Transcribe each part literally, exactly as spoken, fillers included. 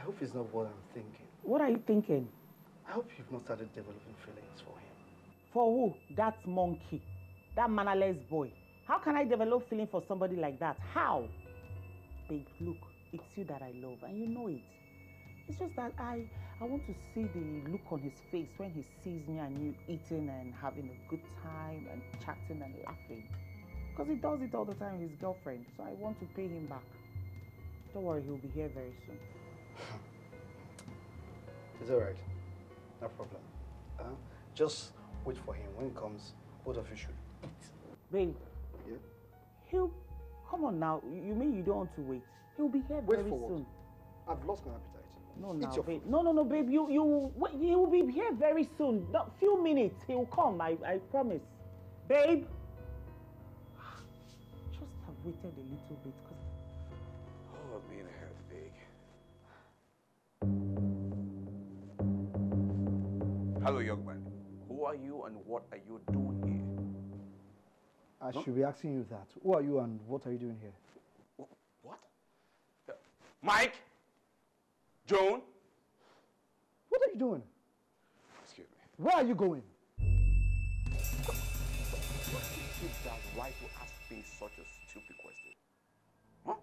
hope it's not what I'm thinking. What are you thinking? I hope you've not started developing feelings for him. For who? That monkey. That mannerless boy. How can I develop feeling for somebody like that? How? Babe, look, it's you that I love and you know it. It's just that I, I want to see the look on his face when he sees me and you eating and having a good time and chatting and laughing. Because he does it all the time with his girlfriend. So I want to pay him back. Don't worry, he'll be here very soon. It's alright. No problem. Uh, just wait for him. When he comes, both of you should eat. Babe. Yeah? He'll... Come on now. You mean you don't want to wait? He'll be here wait very for soon. What? I've lost my appetite. No, Eat now, your babe. food. No, no, no, babe. You, you, wait, he will be here very soon. A few minutes. He will come. I, I promise. Babe. Just have waited a little bit. Cause... Oh, me and a half big. Hello, young man. Who are you and what are you doing here? I huh? should be asking you that. Who are you and what are you doing here? What? Uh, Mike? Joan? What are you doing? Excuse me. Where are you going? What gives you that right to ask me such a stupid question? Huh?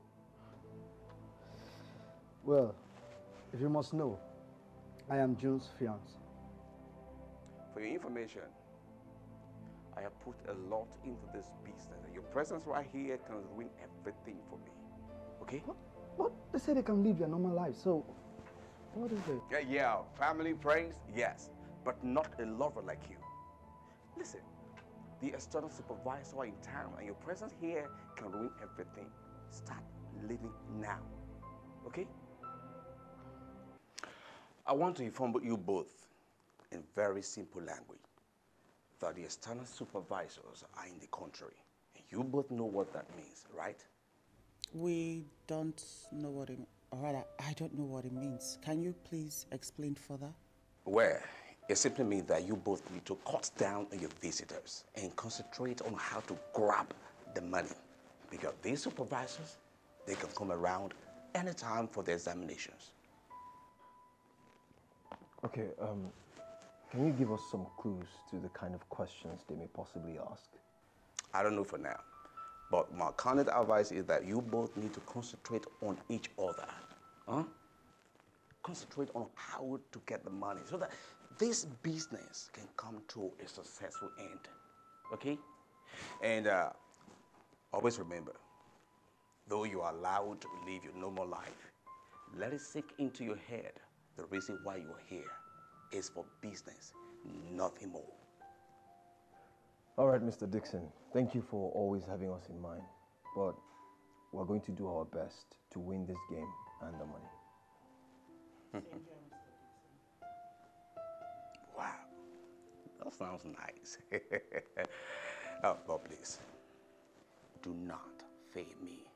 Well, if you must know, I am June's fiance. For your information, I have put a lot into this business, and your presence right here can ruin everything for me. Okay? What? What? They say they can live their normal life, so what is it? Yeah, yeah, family, friends, yes, but not a lover like you. Listen, the external supervisor in town, and your presence here can ruin everything. Start living now, okay? I want to inform you both in very simple language that the external supervisors are in the country. And you both know what that means, right? We don't know what it... Or rather, I don't know what it means. Can you please explain further? Well, it simply means that you both need to cut down on your visitors and concentrate on how to grab the money. Because these supervisors, they can come around anytime for the examinations. Okay, um, can you give us some clues to the kind of questions they may possibly ask? I don't know for now, but my candid advice is that you both need to concentrate on each other. Huh? Concentrate on how to get the money so that this business can come to a successful end. Okay? And uh, always remember, though you are allowed to live your normal life, let it sink into your head the reason why you're here is for business, nothing more. All right, Mister Dixon, thank you for always having us in mind, but we're going to do our best to win this game and the money. Wow, that sounds nice. Oh, but please, do not fail me.